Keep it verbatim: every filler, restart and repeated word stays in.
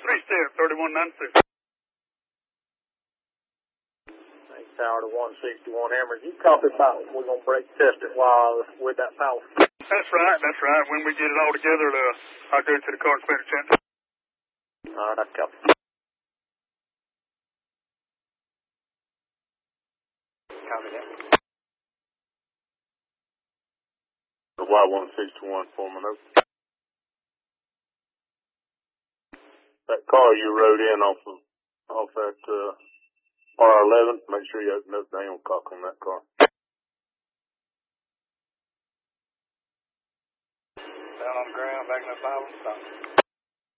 three step, thirty-one ninety-six. Thanks, Tower to one sixty-one Hammer. You copy about we're going to break test it while with that power. That's right, that's right. When we get it all together, uh, I'll go to the car inspector center. All right, I copy. Copy that. The Y one sixty-one Foreman over. That car you rode in off of, off that, uh, R eleven, make sure you open up the angle cock on that car. Down on the ground, backing up island, stop.